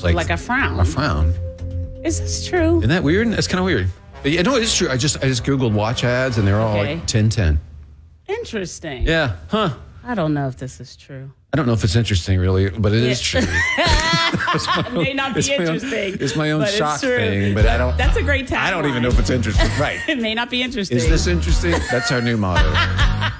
Like a frown. A frown. Is this true? Isn't that weird? That's kind of weird. But yeah, no, it's true. I just Googled watch ads, and they're all Okay. like 10-10. Interesting. Yeah. Huh. I don't know if this is true. I don't know if it's interesting, really, but it is true. It may not be interesting. It's my own but shock it's true. thing, but I don't. That's a great tagline. I don't even know if it's interesting. Right. It may not be interesting. Is this interesting? That's our new motto.